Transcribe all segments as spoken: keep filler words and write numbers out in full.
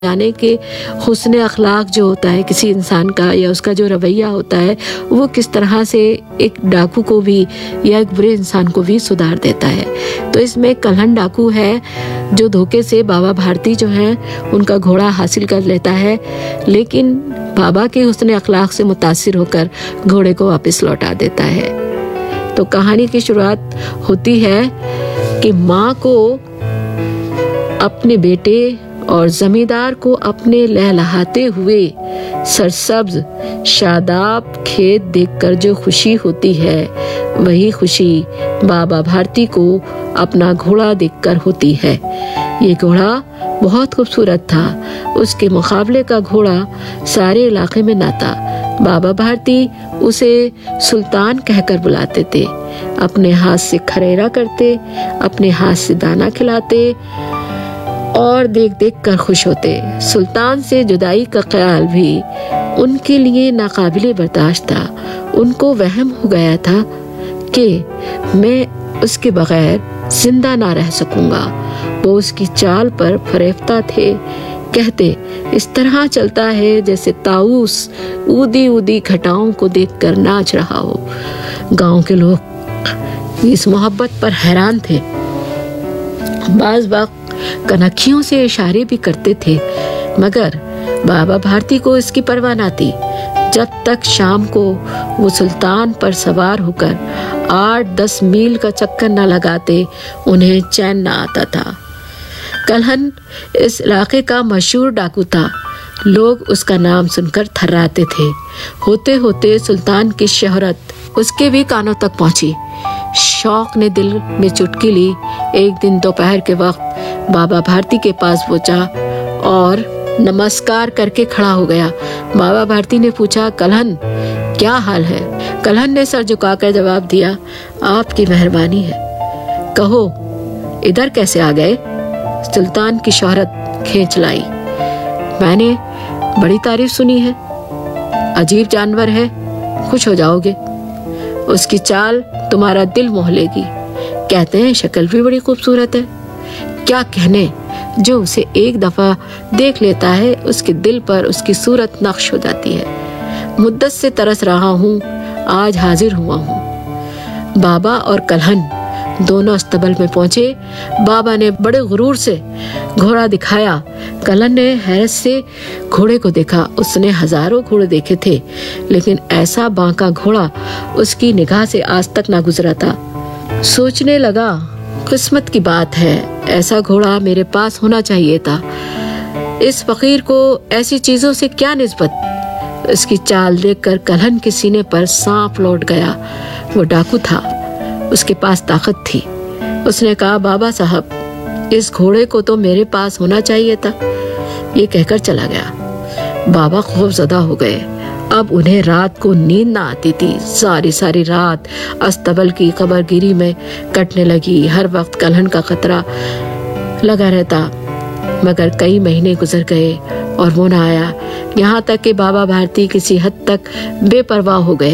जाने के हुस्न अखलाक जो होता है किसी इंसान का या उसका जो रवैया होता है वो किस तरह से एक डाकू को भी या एक बुरे इंसान को भी सुधार देता है। तो इसमें कल्हण डाकू है जो धोखे से बाबा भारती जो हैं उनका घोड़ा हासिल कर लेता है, लेकिन बाबा के हुस्न अखलाक से मुतासिर होकर घोड़े को वापस लौटा देता है। तो कहानी की शुरुआत होती है कि माँ को अपने बेटे और जमींदार को अपने लहलहाते हुए सरसब्ज शादाब खेत देखकर जो खुशी होती है वही खुशी बाबा भारती को अपना घोड़ा देखकर होती है। ये घोड़ा बहुत खूबसूरत था। उसके मुकाबले का घोड़ा सारे इलाके में ना था। बाबा भारती उसे सुल्तान कहकर बुलाते थे। अपने हाथ से खरेरा करते, अपने हाथ से दाना खिलाते और देख देख कर खुश होते। सुल्तान से जुदाई का ख्याल भी उनके लिए नाकाबिले बर्दाश्त था। उनको वहम हो गया था कि मैं उसके बगैर जिंदा ना रह सकूंगा। वो उसकी चाल पर फरेफ्ता थे। कहते, इस तरह चलता है जैसे ताऊस ऊदी ऊदी घटाओं को देखकर नाच रहा हो। गांव के लोग इस मोहब्बत पर हैरान थे। बाज वक्त कनखियों से इशारे भी करते थे, मगर बाबा भारती को इसकी परवाह न थी। जब तक शाम को वो सुल्तान पर सवार होकर आठ दस मील का चक्कर न लगाते उन्हें चैन न आता था। कल्हण इस इलाके का मशहूर डाकू था। लोग उसका नाम सुनकर थर्राते थे। होते होते सुल्तान की शोहरत उसके भी कानों तक पहुंची। शौक ने दिल में चुटकी ली। एक दिन दोपहर के वक्त बाबा भारती के पास पहुंचा और नमस्कार करके खड़ा हो गया। बाबा भारती ने पूछा, कल्हण क्या हाल है? कल्हण ने सर झुकाकर जवाब दिया, आपकी मेहरबानी है। कहो इधर कैसे आ गए? सुल्तान की शोहरत खींच लाई। मैंने बड़ी तारीफ सुनी है, अजीब जानवर है, खुश हो जाओगे। उसकी चाल तुम्हारा दिल मोह लेगी। कहते हैं शक्ल भी बड़ी खूबसूरत है। क्या कहने, जो उसे एक दफा देख लेता है उसके दिल पर उसकी सूरत नक्श हो जाती है। मुद्दत से तरस रहा हूँ, आज हाजिर हुआ हूँ। बाबा और कल्हण दोनों अस्तबल में पहुंचे। बाबा ने बड़े गुरूर से घोड़ा दिखाया। कल्हण ने हैरत से घोड़े को देखा। उसने हजारों घोड़े देखे थे, लेकिन ऐसा बांका घोड़ा उसकी निगाह से आज तक ना गुजरा था। सोचने लगा, किस्मत की बात है, ऐसा घोड़ा मेरे पास होना चाहिए था। इस फकीर को ऐसी चीजों से क्या निस्बत। उसकी चाल देखकर कल्हण के सीने पर सांप लौट गया। वो डाकू था, उसके पास ताकत थी। उसने कहा, बाबा साहब, इस घोड़े को तो मेरे पास होना चाहिए था। ये कहकर चला गया। बाबा खौफजदा हो गए। अब उन्हें रात को नींद ना आती थी। सारी सारी रात अस्तबल की कबरगिरी में कटने लगी। हर वक्त कल्हण का खतरा लगा रहता, मगर कई महीने गुजर गए और वो ना आया। यहाँ तक कि बाबा भारती किसी हद तक बेपरवाह हो गए।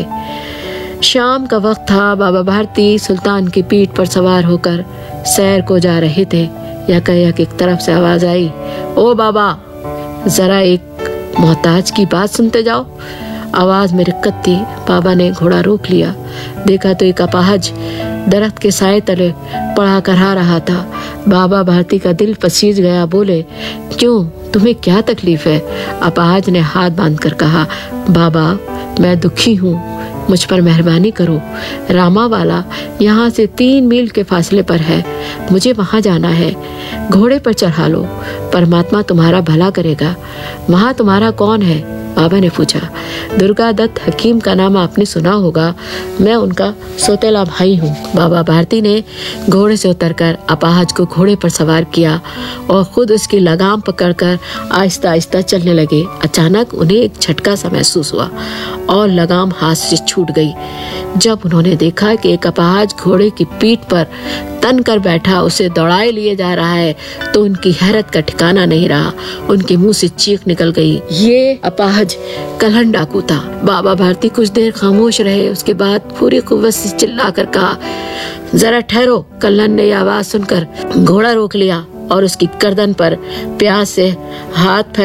शाम का वक्त था। बाबा भारती सुल्तान की पीठ पर सवार होकर सैर को जा रहे थे। यकायक एक तरफ से आवाज आई, ओ बाबा, जरा एक मोहताज की बात सुनते जाओ। आवाज में रिक्कत थी। बाबा ने घोड़ा रोक लिया। देखा तो एक अपाहज दरख्त के साए तले पड़ा करहा रहा था। बाबा भारती का दिल पसीज गया। बोले, क्यों, तुम्हें क्या तकलीफ है? अपाहज ने हाथ बांधकर कहा, बाबा, मैं दुखी हूँ, मुझ पर मेहरबानी करो। रामा वाला यहाँ से तीन मील के फासले पर है, मुझे वहाँ जाना है। घोड़े पर चढ़ा लो, परमात्मा तुम्हारा भला करेगा। वहाँ तुम्हारा कौन है? बाबा ने पूछा। दुर्गा दत्त हकीम का नाम आपने सुना होगा, मैं उनका सौतेला भाई हूँ। बाबा भारती ने घोड़े से उतरकर अपाहज को घोड़े पर सवार किया और खुद उसकी लगाम पकड़कर आहिस्ता आहिस्ता चलने लगे। अचानक उन्हें एक झटका सा महसूस हुआ और लगाम हाथ से छूट गई। जब उन्होंने देखा कि एक अपाहज घोड़े की पीठ पर तन कर बैठा उसे दौड़ाए लिए जा रहा है, तो उनकी हैरत का ठिकाना नहीं रहा। उनके मुंह से चीख निकल गई। ये अपाहज कल्हण डाकू था। बाबा भारती कुछ देर खामोश रहे। उसके बाद पूरी कुव्वत से चिल्लाकर कहा, जरा ठहरो। कल्हण ने आवाज सुनकर घोड़ा रोक लिया और उसकी गर्दन पर प्यास से हाथ